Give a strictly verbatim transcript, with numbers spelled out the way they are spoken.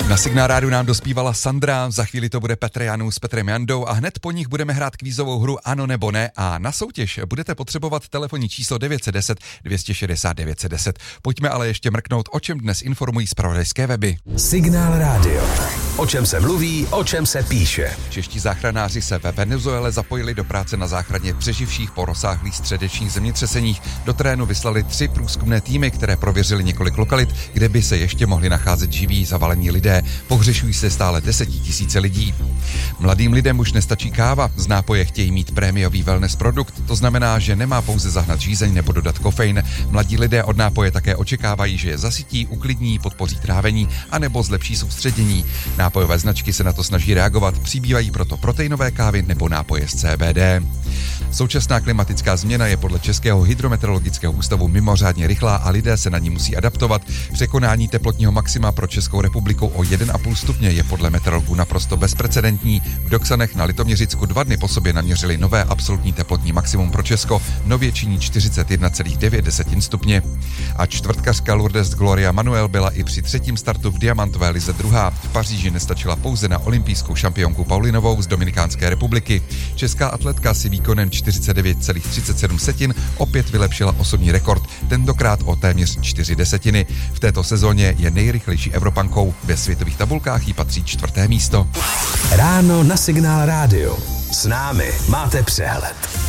Na Signál rádiu nám dospívala Sandra, za chvíli to bude Petr Janů s Petrem Jandou a hned po nich budeme hrát kvízovou hru Ano nebo ne a na soutěž budete potřebovat telefonní číslo devět set deset dvě šedesát devět set deset. Pojďme ale ještě mrknout, o čem dnes informují zpravodajské weby. Signál rádio. O čem se mluví, o čem se píše. Čeští záchranáři se ve Venezuele zapojili do práce na záchraně přeživších po rozsáhlých středečních zemětřeseních. Do terénu vyslali tři průzkumné týmy, které prověřily několik lokalit, kde by se ještě mohli nacházet živí zavalení lidé. Pohřešují se stále desetitisíce lidí. Mladým lidem už nestačí káva, z nápoje chtějí mít prémiový wellness produkt, to znamená, že nemá pouze zahnat žízeň nebo dodat kofein. Mladí lidé od nápoje také očekávají, že je zasytí, uklidní, podpoří trávení a nebo zlepší soustředění. Nápojové značky se na to snaží reagovat, přibývají proto proteinové kávy nebo nápoje z C B D. Současná klimatická změna je podle Českého hydrometeorologického ústavu mimořádně rychlá a lidé se na ní musí adaptovat. Překonání teplotního maxima pro Českou republiku o jedna celá pět stupně je podle meteorologů naprosto bezprecedentní. V Doksanech na Litoměřicku dva dny po sobě naměřili nové absolutní teplotní maximum pro Česko, nově činí čtyřicet jedna celá devět stupně. A čtvrtkařka Lourdes Gloria Manuel byla i při třetím startu v diamantové lize druhá. V Paříži nestačila pouze na olympijskou šampionku Paulinovou z Dominikánské republiky. Česká atletka si výkonem čtyřicet devět celá třicet sedm setin opět vylepšila osobní rekord, tentokrát o téměř čtyři desetiny. V této sezóně je nejrychlejší Evropankou, ve světových tabulkách jí patří čtvrté místo. Ráno na Signál rádio. S námi máte přehled.